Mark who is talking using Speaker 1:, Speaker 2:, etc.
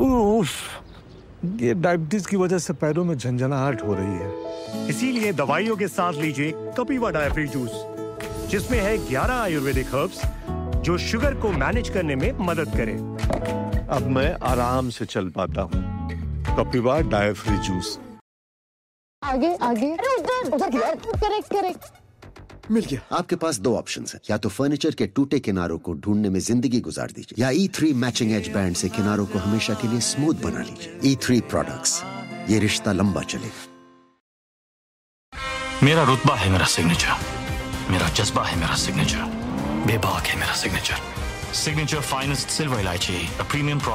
Speaker 1: उफ, ये डायबिटीज की वजह से पैरों में झंझनाहट हो रही है।
Speaker 2: इसीलिए दवाइयों के साथ लीजिए कपिवा डायफ्री जूस, जिसमें है 11 आयुर्वेदिक हर्ब्स जो शुगर को मैनेज करने में मदद करे।
Speaker 1: अब मैं आराम से चल पाता हूँ। कपिवा डायफ्री जूस।
Speaker 3: आगे आगे, उधर करेक्ट।
Speaker 4: मिल गया। आपके पास दो ऑप्शंस हैं, या तो फर्नीचर के टूटे किनारों को ढूंढने में जिंदगी गुजार दीजिए, या E3 मैचिंग एज बैंड से किनारों को हमेशा के लिए स्मूथ बना लीजिए। E3 प्रोडक्ट्स, ये रिश्ता लंबा चलेगा।
Speaker 5: मेरा रुतबा है मेरा सिग्नेचर, मेरा जज्बा है मेरा सिग्नेचर, बेबाक है मेरा सिग्नेचर। सिग्नेचर फाइनेस्ट सिल्वर इलायची, अ प्रीमियम